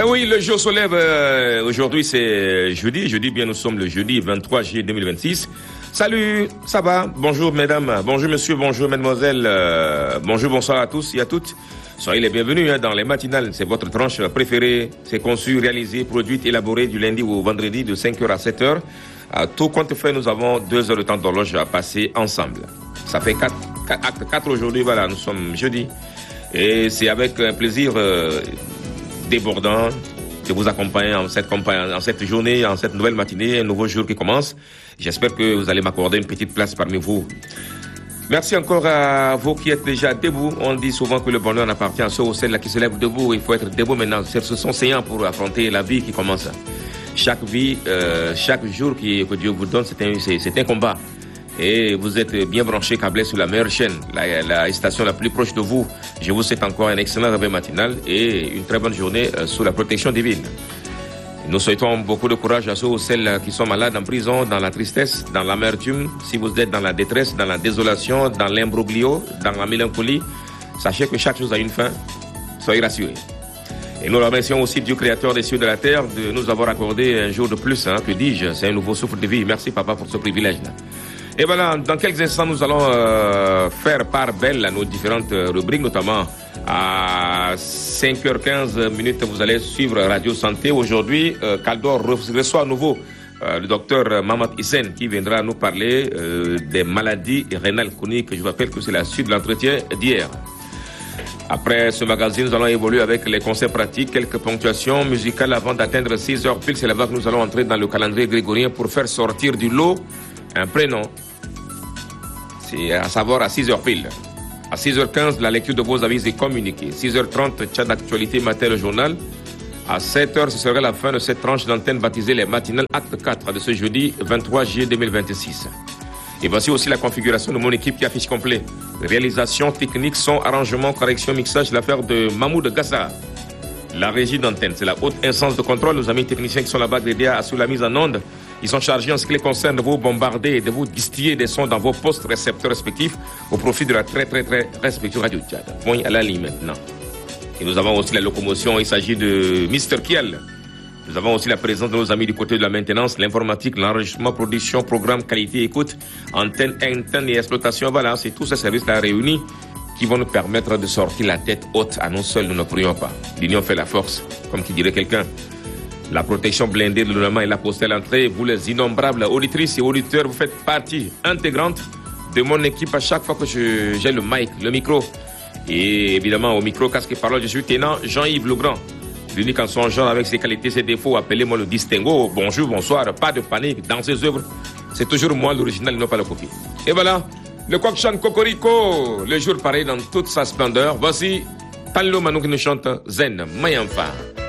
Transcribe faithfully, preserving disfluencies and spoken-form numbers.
oui, le jour se lève. Euh, Aujourd'hui, c'est jeudi. Jeudi, bien, nous sommes le jeudi vingt-trois juillet deux mille vingt-six. Salut, ça va? Bonjour, mesdames. Bonjour, monsieur. Bonjour, mademoiselle. Euh, bonjour, bonsoir à tous et à toutes. Soyez les bienvenus hein, dans les matinales. C'est votre tranche préférée. C'est conçu, réalisé, produit, élaboré du lundi au vendredi de cinq heures à sept heures. À tout compte fait, nous avons deux heures de temps d'horloge à passer ensemble. Ça fait quatre, quatre actes quatre aujourd'hui. Voilà, nous sommes jeudi. Et c'est avec un plaisir euh, débordant de vous accompagner en cette, en cette journée, en cette nouvelle matinée, un nouveau jour qui commence. J'espère que vous allez m'accorder une petite place parmi vous. Merci encore à vous qui êtes déjà debout. On dit souvent que le bonheur n'appartient à ceux ou celles qui se lèvent debout. Il faut être debout maintenant. Ce sont séants pour affronter la vie qui commence. Chaque vie, euh, chaque jour qui, que Dieu vous donne, c'est un, c'est, c'est un combat. Et vous êtes bien branchés, câblés sur la meilleure chaîne, la, la station la plus proche de vous. Je vous souhaite encore un excellent réveil matinal et une très bonne journée euh, sous la protection divine. Nous souhaitons beaucoup de courage à ceux ou celles qui sont malades en prison, dans la tristesse, dans l'amertume. Si vous êtes dans la détresse, dans la désolation, dans l'imbroglio, dans la mélancolie, sachez que chaque chose a une fin. Soyez rassurés. Et nous remercions aussi Dieu créateur des cieux et de la terre de nous avoir accordé un jour de plus, hein, que dis-je, c'est un nouveau souffle de vie. Merci papa pour ce privilège-là. Et voilà, dans quelques instants, nous allons euh, faire part belle à nos différentes rubriques, notamment à cinq heures quinze minutes, vous allez suivre Radio Santé. Aujourd'hui, euh, Caldor reçoit à nouveau euh, le docteur Mamad Hissène qui viendra nous parler euh, des maladies rénales chroniques. Je vous rappelle que c'est la suite de l'entretien d'hier. Après ce magazine, nous allons évoluer avec les conseils pratiques, quelques ponctuations musicales avant d'atteindre six heures pile. C'est là-bas que nous allons entrer dans le calendrier grégorien pour faire sortir du lot un prénom. C'est à savoir à six heures pile. À six heures quinze, la lecture de vos avis et communiqués. six heures trente, chat d'actualité, matin le journal. À sept heures, ce sera la fin de cette tranche d'antenne baptisée les matinales acte quatre de ce jeudi vingt-trois juillet deux mille vingt-six. Et voici aussi la configuration de mon équipe qui affiche complet. Réalisation technique, son, arrangement, correction, mixage, l'affaire de Mahmoud Gassa. La régie d'antenne, c'est la haute instance de contrôle. Nos amis techniciens qui sont là-bas dédiés à sur la mise en onde. Ils sont chargés en ce qui les concerne de vous bombarder et de vous distiller des sons dans vos postes récepteurs respectifs au profit de la très très très respectueuse Radio Tchad. Point à la ligne maintenant. Et nous avons aussi la locomotion, il s'agit de Mister Kiel. Nous avons aussi la présence de nos amis du côté de la maintenance, l'informatique, l'enregistrement, production, programme, qualité, écoute, antenne, interne et exploitation. Voilà, c'est tous ces services-là réunis qui vont nous permettre de sortir la tête haute à nous seuls, nous ne pourrions pas. L'union fait la force, comme qui dirait quelqu'un. La protection blindée de l'ouvernement est la postée à l'entrée. Vous, les innombrables auditrices et auditeurs, vous faites partie intégrante de mon équipe à chaque fois que je, j'ai le mic, le micro. Et évidemment, au micro, casque et parole, je suis tenant Jean-Yves Legrand. L'unique en son genre avec ses qualités, ses défauts, appelez-moi le distinguo. Bonjour, bonsoir, pas de panique. Dans ses œuvres, c'est toujours moi l'original, non pas la copie. Et voilà, le coq chante Cocorico, le jour pareil dans toute sa splendeur. Voici Tanlo Manou qui nous chante Zen Mayamfa.